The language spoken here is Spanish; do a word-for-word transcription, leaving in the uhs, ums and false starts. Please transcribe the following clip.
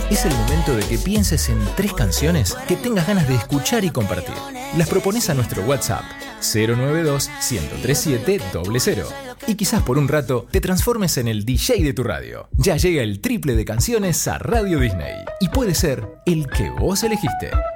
Es el momento de que pienses en tres canciones que tengas ganas de escuchar y compartir. Las propones a nuestro WhatsApp cero nueve dos, uno cero tres siete, cero cero y quizás por un rato te transformes en el D J de tu radio. Ya llega el triple de canciones a Radio Disney y puede ser el que vos elegiste.